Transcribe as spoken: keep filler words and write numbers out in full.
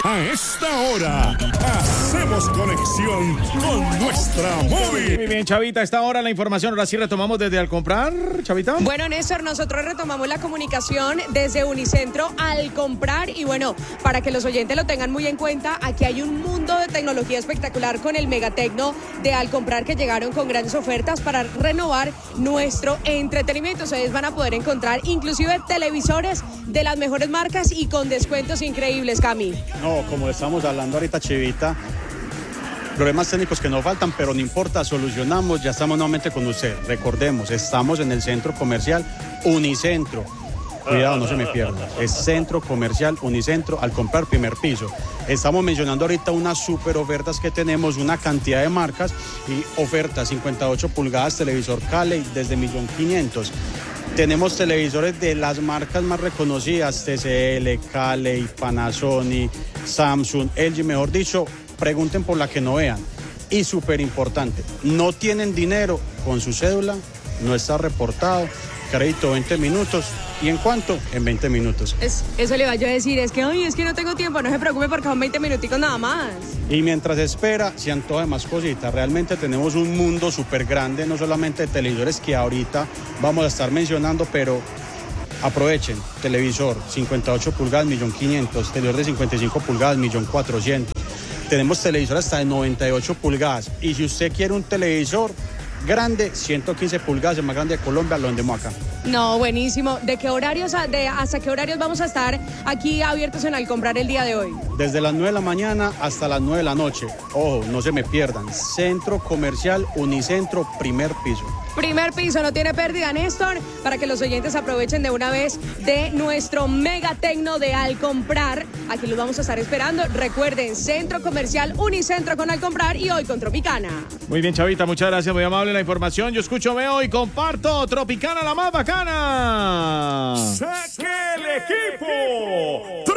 A esta hora hacemos conexión con nuestra móvil. Muy bien, Chavita, a esta hora la información. Ahora sí retomamos desde Al Comprar, Chavita. Bueno, Néstor, nosotros retomamos la comunicación desde Unicentro Al Comprar. Y bueno, para que los oyentes lo tengan muy en cuenta, aquí hay un mundo de tecnología espectacular con el Megatecno de Al Comprar, que llegaron con grandes ofertas para renovar nuestro entretenimiento. Ustedes van a poder encontrar inclusive televisores de las mejores marcas y con descuentos increíbles, Cami. No, como estamos hablando ahorita, Chivita, problemas técnicos que no faltan, pero no importa, solucionamos, ya estamos nuevamente con usted. Recordemos, estamos en el centro comercial Unicentro. Cuidado, no se me pierda. Es Centro Comercial Unicentro, Al Comprar, primer piso. Estamos mencionando ahorita unas super ofertas que tenemos, una cantidad de marcas y ofertas, cincuenta y ocho pulgadas, televisor Cali desde un millón quinientos mil. Tenemos televisores de las marcas más reconocidas, T C L, Cali, Panasonic, Samsung, L G, mejor dicho, pregunten por la que no vean. Y súper importante, no tienen dinero con su cédula, no está reportado, crédito veinte minutos. ¿Y en cuánto? En veinte minutos. Es, eso le iba yo a decir, es que hoy es que no tengo tiempo, no se preocupe porque son veinte minuticos nada más. Y mientras espera, se antoja más cositas. Realmente tenemos un mundo súper grande, no solamente de televisores que ahorita vamos a estar mencionando, pero aprovechen. Televisor cincuenta y ocho pulgadas, un millón quinientos mil. Televisor de cincuenta y cinco pulgadas, un millón cuatrocientos mil. Tenemos televisor hasta de noventa y ocho pulgadas. Y si usted quiere un televisor grande, ciento quince pulgadas, el más grande de Colombia, lo vendemos acá. No, buenísimo. ¿De qué horarios, a, de, hasta qué horarios vamos a estar aquí abiertos en Al Comprar el día de hoy? Desde las nueve de la mañana hasta las nueve de la noche. Ojo, no se me pierdan. Centro Comercial Unicentro, primer piso. Primer piso, no tiene pérdida, Néstor, para que los oyentes aprovechen de una vez de nuestro Megatecno de Al Comprar. Aquí los vamos a estar esperando. Recuerden, Centro Comercial Unicentro con Al Comprar y hoy con Tropicana. Muy bien, Chavita, muchas gracias, muy amable la información. Yo escucho, veo y comparto. Tropicana, la más bacana. ¡Saque el equipo!